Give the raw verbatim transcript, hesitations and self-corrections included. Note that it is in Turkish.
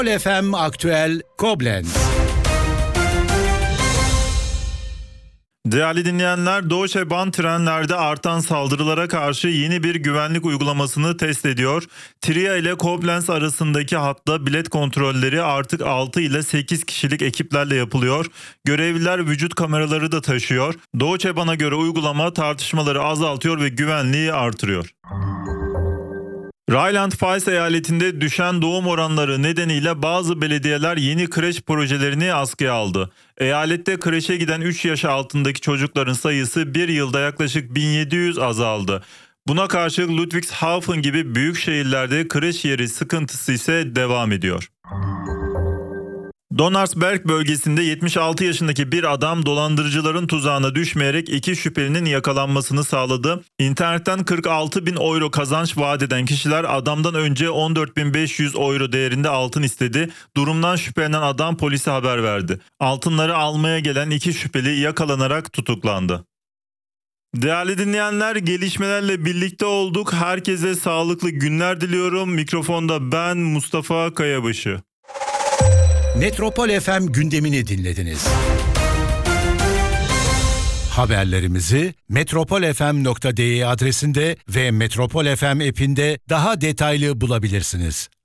F M Aktüel Koblenz. Değerli dinleyenler, Deutsche Bahn trenlerde artan saldırılara karşı yeni bir güvenlik uygulamasını test ediyor. Trier ile Koblenz arasındaki hatta bilet kontrolleri artık altı ile sekiz kişilik ekiplerle yapılıyor. Görevliler vücut kameraları da taşıyor. Deutsche Bahn'a göre uygulama tartışmaları azaltıyor ve güvenliği artırıyor. Rheinland-Pfalz eyaletinde düşen doğum oranları nedeniyle bazı belediyeler yeni kreş projelerini askıya aldı. Eyalette kreşe giden üç yaş altındaki çocukların sayısı bir yılda yaklaşık bin yedi yüz azaldı. Buna karşılık Ludwigshafen gibi büyük şehirlerde kreş yeri sıkıntısı ise devam ediyor. Donnersberg bölgesinde yetmiş altı yaşındaki bir adam dolandırıcıların tuzağına düşmeyerek iki şüphelinin yakalanmasını sağladı. İnternetten kırk altı bin euro kazanç vaat eden kişiler adamdan önce on dört bin beş yüz euro değerinde altın istedi. Durumdan şüphelenen adam polise haber verdi. Altınları almaya gelen iki şüpheli yakalanarak tutuklandı. Değerli dinleyenler, gelişmelerle birlikte olduk. Herkese sağlıklı günler diliyorum. Mikrofonda ben Mustafa Kayabaşı. Metropol F M gündemini dinlediniz. Haberlerimizi metropol f m nokta d e adresinde ve Metropol F M app'inde daha detaylı bulabilirsiniz.